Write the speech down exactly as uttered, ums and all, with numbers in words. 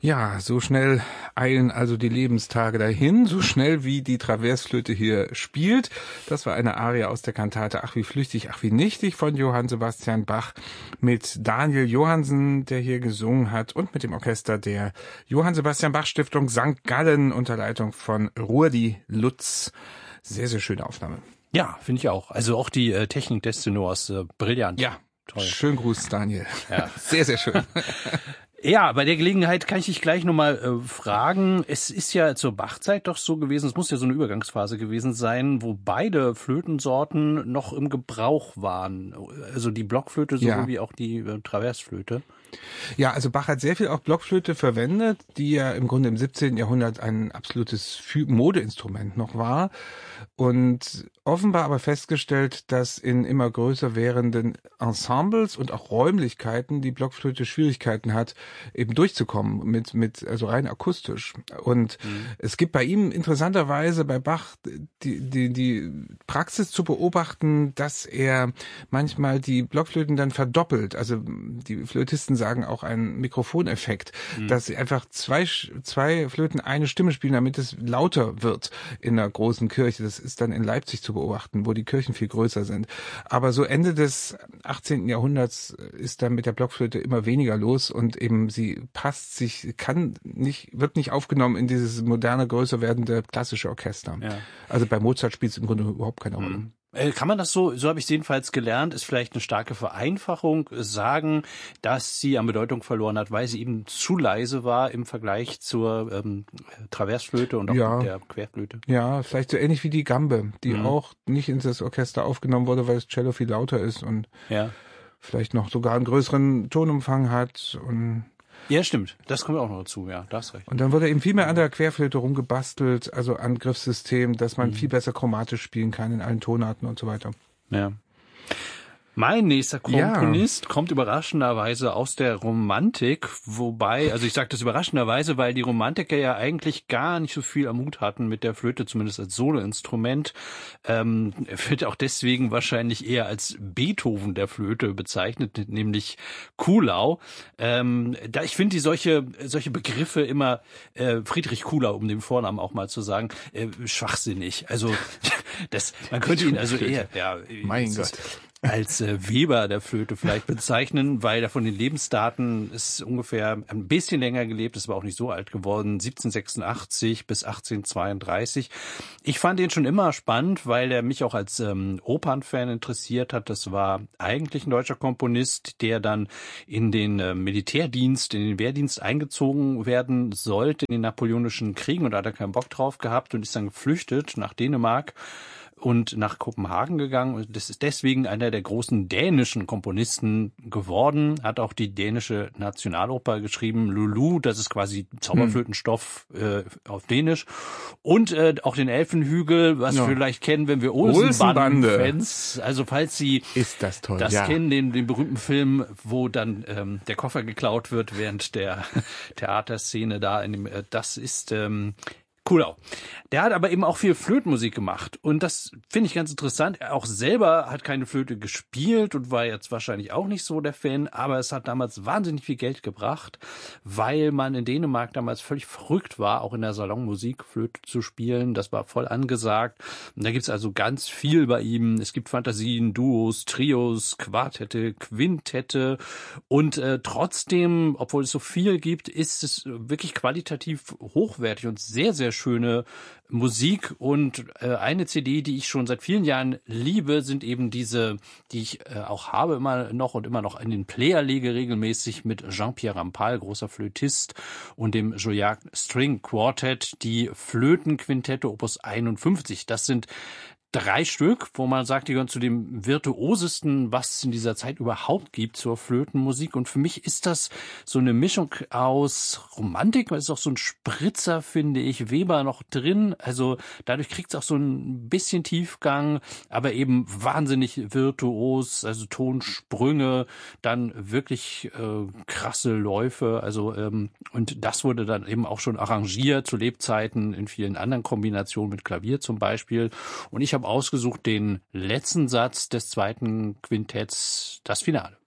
Ja, so schnell eilen also die Lebenstage dahin, so schnell wie die Traversflöte hier spielt. Das war eine Arie aus der Kantate Ach wie flüchtig, ach wie nichtig von Johann Sebastian Bach mit Daniel Johansen, der hier gesungen hat, und mit dem Orchester der Johann Sebastian Bach Stiftung Sankt Gallen unter Leitung von Rudi Lutz. Sehr, sehr schöne Aufnahme. Ja, finde ich auch. Also auch die äh, Technik des Tenors, äh, brillant. Ja, toll. Schönen Gruß, Daniel. Ja. Sehr, sehr schön. Ja, bei der Gelegenheit kann ich dich gleich nochmal äh, fragen. Es ist ja zur Bachzeit doch so gewesen, es muss ja so eine Übergangsphase gewesen sein, wo beide Flötensorten noch im Gebrauch waren. Also die Blockflöte sowie Ja. wie auch die äh, Traversflöte. Ja, also Bach hat sehr viel auch Blockflöte verwendet, die ja im Grunde im siebzehnten. Jahrhundert ein absolutes Modeinstrument noch war. Und offenbar aber festgestellt, dass in immer größer werdenden Ensembles und auch Räumlichkeiten die Blockflöte Schwierigkeiten hat, eben durchzukommen mit, mit, also rein akustisch. Und mhm. es gibt bei ihm interessanterweise bei Bach die, die, die Praxis zu beobachten, dass er manchmal die Blockflöten dann verdoppelt. Also die Flötisten sagen auch einen Mikrofoneffekt, mhm. dass sie einfach zwei, zwei Flöten eine Stimme spielen, damit es lauter wird in einer großen Kirche. Das ist dann in Leipzig zu beobachten, wo die Kirchen viel größer sind. Aber so Ende des achtzehnten. Jahrhunderts ist dann mit der Blockflöte immer weniger los und eben sie passt sich, kann nicht, wird nicht aufgenommen in dieses moderne, größer werdende klassische Orchester. Ja. Also bei Mozart spielt es im Grunde überhaupt keine Rolle. Mhm. Kann man das so, so habe ich es jedenfalls gelernt, ist vielleicht eine starke Vereinfachung, sagen, dass sie an Bedeutung verloren hat, weil sie eben zu leise war im Vergleich zur ähm, Traversflöte und auch ja. der Querflöte. Ja, vielleicht so ähnlich wie die Gambe, die mhm. auch nicht ins das Orchester aufgenommen wurde, weil das Cello viel lauter ist und ja. vielleicht noch sogar einen größeren Tonumfang hat und ja, stimmt. Das kommt auch noch dazu, ja, da hast recht. Und dann wurde eben viel mehr an der Querflöte rumgebastelt, also an Griffsystem, dass man mhm. viel besser chromatisch spielen kann in allen Tonarten und so weiter. Ja. Mein nächster Komponist ja. kommt überraschenderweise aus der Romantik, wobei, also ich sage das überraschenderweise, weil die Romantiker ja eigentlich gar nicht so viel am Hut hatten mit der Flöte, zumindest als Soloinstrument. Ähm, wird auch deswegen wahrscheinlich eher als Beethoven der Flöte bezeichnet, nämlich Kuhlau. Ähm, da ich finde die solche solche Begriffe immer, äh, Friedrich Kuhlau, um den Vornamen auch mal zu sagen, äh, schwachsinnig. Also das, man könnte ihn also eher, ja, mein Gott. als äh, Weber der Flöte vielleicht bezeichnen, weil er von den Lebensdaten ist ungefähr ein bisschen länger gelebt, ist aber auch nicht so alt geworden, siebzehnhundertsechsundachtzig bis achtzehnhundertzweiunddreißig. Ich fand ihn schon immer spannend, weil er mich auch als ähm, Opernfan interessiert hat. Das war eigentlich ein deutscher Komponist, der dann in den äh, Militärdienst, in den Wehrdienst eingezogen werden sollte in den Napoleonischen Kriegen, und da hat er keinen Bock drauf gehabt und ist dann geflüchtet nach Dänemark und nach Kopenhagen gegangen. Und das ist deswegen einer der großen dänischen Komponisten geworden. Hat auch die dänische Nationaloper geschrieben, Lulu, das ist quasi Zauberflötenstoff äh, auf Dänisch. Und äh, auch den Elfenhügel, was ja. wir vielleicht kennen, wenn wir Olsenbanden-Fans, also falls Sie ist das toll, das ja. kennen, den, den berühmten Film, wo dann ähm, der Koffer geklaut wird während der Theaterszene da, in dem, äh, das ist ähm, Kuhlau. Der hat aber eben auch viel Flötenmusik gemacht und das finde ich ganz interessant. Er auch selber hat keine Flöte gespielt und war jetzt wahrscheinlich auch nicht so der Fan, aber es hat damals wahnsinnig viel Geld gebracht, weil man in Dänemark damals völlig verrückt war, auch in der Salonmusik Flöte zu spielen. Das war voll angesagt. Und da gibt's also ganz viel bei ihm. Es gibt Fantasien, Duos, Trios, Quartette, Quintette und äh, trotzdem, obwohl es so viel gibt, ist es wirklich qualitativ hochwertig und sehr, sehr schöne Musik. Und äh, eine C D, die ich schon seit vielen Jahren liebe, sind eben diese, die ich äh, auch habe immer noch und immer noch in den Player lege regelmäßig, mit Jean-Pierre Rampal, großer Flötist, und dem Juilliard String Quartet, die Flötenquintette Opus einundfünfzig. Das sind drei Stück, wo man sagt, die gehören zu dem virtuosesten, was es in dieser Zeit überhaupt gibt zur Flötenmusik. Und für mich ist das so eine Mischung aus Romantik, weil es ist auch so ein Spritzer, finde ich, Weber noch drin. Also dadurch kriegt es auch so ein bisschen Tiefgang, aber eben wahnsinnig virtuos, also Tonsprünge, dann wirklich äh, krasse Läufe. Also ähm, und das wurde dann eben auch schon arrangiert zu Lebzeiten in vielen anderen Kombinationen mit Klavier zum Beispiel. Und ich habe ausgesucht den letzten Satz des zweiten Quintetts, das Finale.